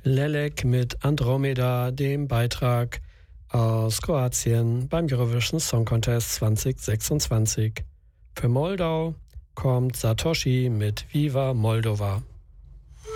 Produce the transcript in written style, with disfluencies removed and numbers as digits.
Lelek mit Andromeda, dem Beitrag aus Kroatien beim Eurovision Song Contest 2026. Für Moldau kommt Satoshi mit Viva Moldova.